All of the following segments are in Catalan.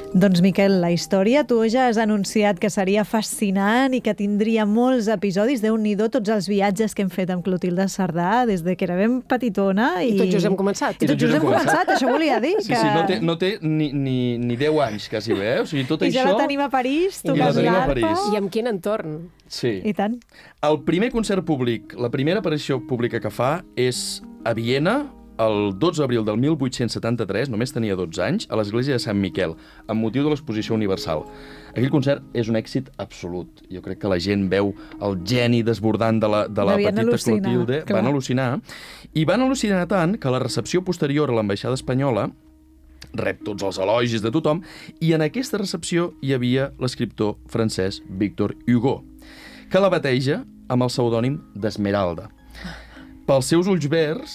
Doncs, Miquel, la història, tu ja has anunciat que seria fascinant i que tindria molts episodis. Déu-n'hi-do tots els viatges que hem fet amb Clotilde Cerdà des de que era ben petitona. I tot just hem començat. I tot just hem començat, això volia dir. Sí, no té ni 10 anys, quasi bé, eh? O sigui, tot I això... ja la tenim a París, tocant l'arpa. I amb quin entorn. Sí. I tant. El primer concert públic, la primera aparició pública que fa és a Viena, el 12 d'abril del 1873, només tenia 12 anys, a l'església de Sant Miquel, amb motiu de l'exposició universal. Aquell concert és un èxit absolut. Jo crec que la gent veu el geni desbordant de la petita Clotilde. Van al·lucinar. I van al·lucinar tant que la recepció posterior a l'ambaixada espanyola rep tots els elogis de tothom, i en aquesta recepció hi havia l'escriptor francès Victor Hugo, que la bateja amb el pseudònim d'Esmeralda, pels seus ulls verds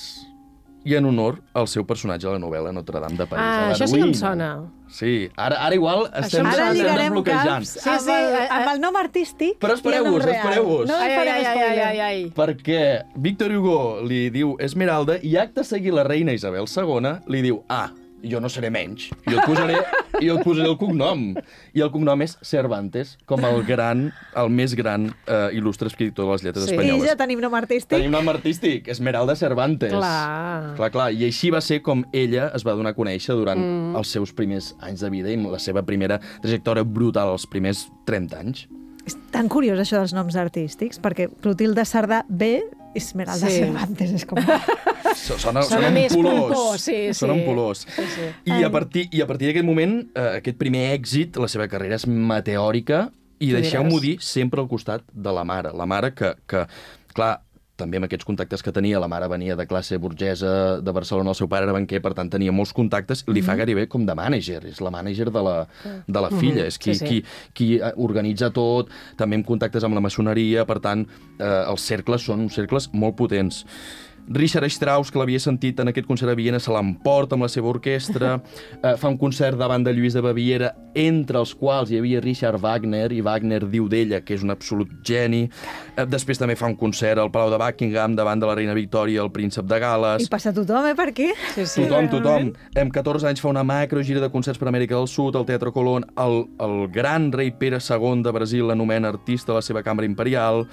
i en honor al seu personatge a la novel·la Notre Dame de París. Això sí que em sona. Sí, ara igual estem desbloquejant. Sí, amb el nom artístic. Però espereu-vos. No farem spoiler. Perquè Victor Hugo li diu Esmeralda i acte seguir la reina Isabel II li diu jo no seré menys, jo et posaré el cognom. I el cognom és Cervantes, com el més gran il·lustre escriptor de les lletres espanyoles. I ja tenim nom artístic. Tenim nom artístic, Esmeralda Cervantes. Clar. I així va ser com ella es va donar a conèixer durant els seus primers anys de vida i la seva primera trajectòria brutal, els primers 30 anys. És tan curiós això dels noms artístics, perquè Clotilde Cerdà ve, Esmeralda Cervantes, és com... Sona un polós. Sona un polós. I a partir d'aquest moment, aquest primer èxit, la seva carrera és meteòrica, i deixeu-m'ho dir, sempre al costat de la mare. La mare que clar, també amb aquests contactes que tenia, la mare venia de classe burgesa de Barcelona, el seu pare era banquer, per tant tenia molts contactes, li fa gairebé com de mànager, és la mànager de la filla, és qui organitza tot, també amb contactes amb la maçoneria, per tant, els cercles són uns cercles molt potents. Richard Strauss, que l'havia sentit en aquest concert a Viena, se l'emporta amb la seva orquestra, fa un concert davant de Lluís de Baviera, entre els quals hi havia Richard Wagner, i Wagner diu d'ella que és un absolut geni. Després també fa un concert al Palau de Buckingham davant de la reina Victòria, el príncep de Gal·les. I passa tothom, per aquí? Tothom. Amb 14 anys fa una macrogira de concerts per Amèrica del Sud, al Teatre Colón, el gran rei Pere II de Brasil l'anomena artista de la seva cambra imperial,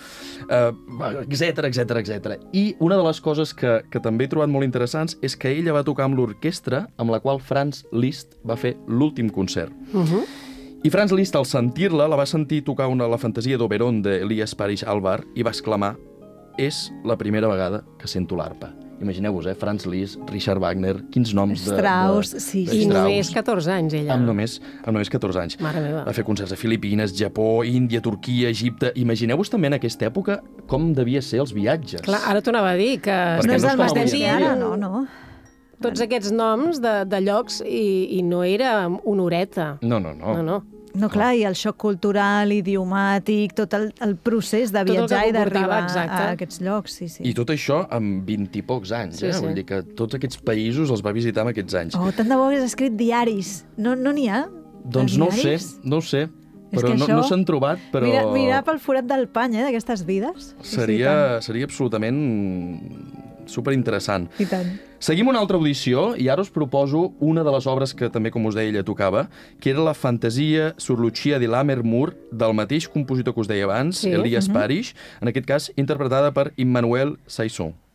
etc. I una de les coses que també he trobat molt interessants és que ella va tocar amb l'orquestra amb la qual Franz Liszt va fer l'últim concert. I Franz Liszt, al sentir-la, la va sentir tocar la fantasia d'Oberon d'Elias Parish Alvar i va exclamar: és la primera vegada que sento l'arpa. Imagineu-vos, Franz Liszt, Richard Wagner, quins noms de Strauss, I només 14 anys, ella. Amb només 14 anys. Mare meva. Va fer concerts a Filipines, Japó, Índia, Turquia, Egipte. Imagineu-vos també en aquesta època com devia ser els viatges. Clar, ara t'ho anava a dir, que... No és el mateix que ara, no. Tots aquests noms de llocs i no era una horeta. No. No, clar, i el xoc cultural, idiomàtic, tot el procés de viatjar i d'arribar a aquests llocs. I tot això amb 20 i pocs anys, Vull dir que tots aquests països els va visitar amb aquests anys. Tant de bo hagués escrit diaris. No n'hi ha? Doncs no ho sé. Però no s'han trobat, però... Mirar pel forat del pany, d'aquestes vides. Seria absolutament superinteressant. I tant. Seguim una altra audició i ara us proposo una de les obres que també, com us deia, ella tocava, que era la fantasia sur Lucia di Lammermoor del mateix compositor que us deia abans, Elias Parish, en aquest cas interpretada per Immanuel Saison.